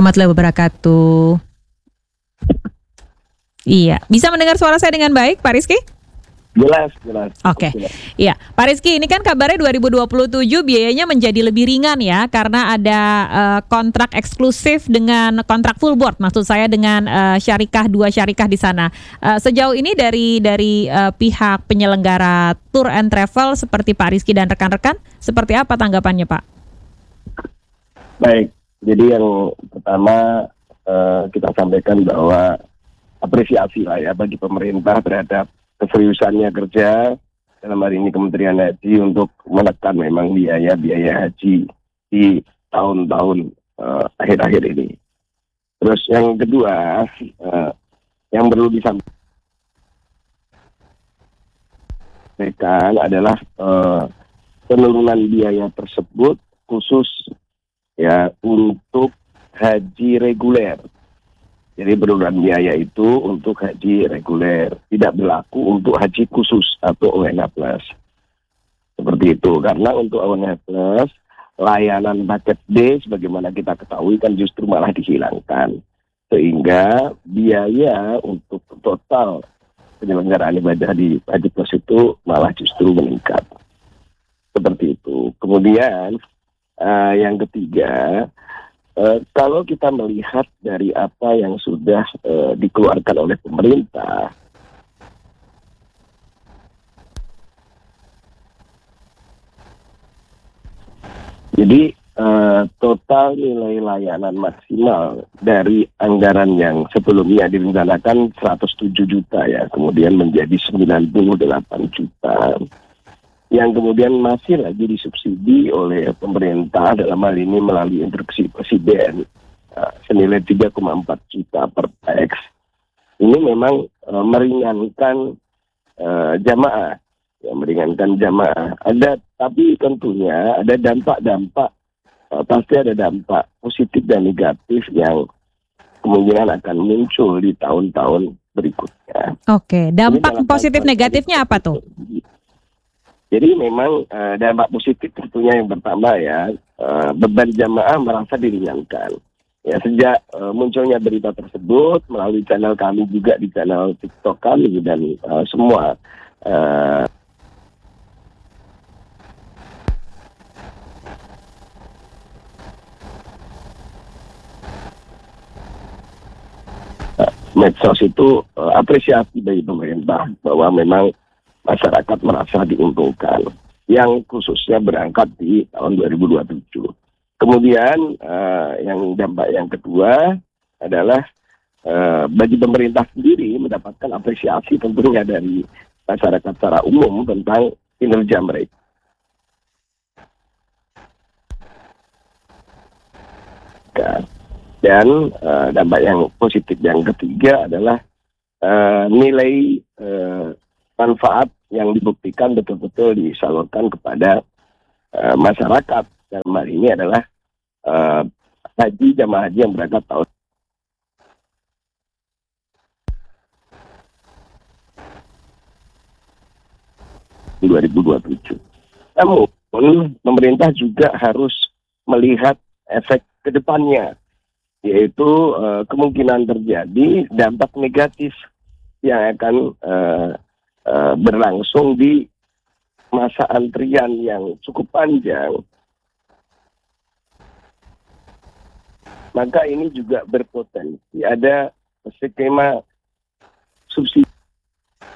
warahmatullahi wabarakatuh. Iya, bisa mendengar suara saya dengan baik, Pak Rizky? Jelas. Oke. Iya, Pak Rizky, ini kan kabarnya 2027 biayanya menjadi lebih ringan ya, karena ada kontrak eksklusif dengan kontrak full board, maksud saya dengan dua syarikah di sana. Sejauh ini dari pihak penyelenggara tour and travel seperti Pak Rizky dan rekan-rekan, seperti apa tanggapannya, Pak? Baik, jadi yang pertama kita sampaikan bahwa apresiasi lah ya bagi pemerintah terhadap keseriusannya kerja dalam hari ini Kementerian Haji untuk menekan memang biaya haji di tahun-tahun akhir-akhir ini. Terus yang kedua, yang perlu disampaikan adalah penurunan biaya tersebut khusus ya untuk haji reguler. Jadi penurunan biaya itu untuk haji reguler, tidak berlaku untuk haji khusus atau ONH+. Seperti itu, karena untuk ONH+, layanan paket D sebagaimana kita ketahui kan justru malah dihilangkan. Sehingga biaya untuk total penyelenggaraan ibadah di Haji Plus itu malah justru meningkat. Seperti itu. Kemudian yang ketiga, kalau kita melihat dari apa yang sudah dikeluarkan oleh pemerintah, jadi total nilai layanan maksimal dari anggaran yang sebelumnya direncanakan 107 juta ya, kemudian menjadi 98 juta. Yang kemudian masih lagi disubsidi oleh pemerintah dalam hal ini melalui instruksi Presiden senilai 3,4 juta per pax. Ini memang meringankan jamaah, ya, meringankan jamaah. Tapi tentunya ada dampak-dampak, pasti ada dampak positif dan negatif yang kemungkinan akan muncul di tahun-tahun berikutnya. Oke, dampak positif negatifnya apa tuh? Jadi memang dampak positif tentunya yang pertama ya, beban jamaah merasa diringankan. Ya, sejak munculnya berita tersebut melalui channel kami juga di channel TikTok kami dan semua medsos itu apresiasi dari pemerintah bahwa memang masyarakat merasa diuntungkan, yang khususnya berangkat di tahun 2027. Kemudian yang dampak yang kedua adalah bagi pemerintah sendiri mendapatkan apresiasi tentunya dari masyarakat secara umum tentang kinerja mereka. Dan dampak yang positif yang ketiga adalah nilai manfaat yang dibuktikan betul-betul disalurkan kepada masyarakat. Dalam hal ini adalah jamaah haji yang berangkat tahun 2027. Namun pemerintah juga harus melihat efek ke depannya, yaitu kemungkinan terjadi dampak negatif yang akan berlangsung di masa antrian yang cukup panjang. Maka ini juga berpotensi ada skema subsidi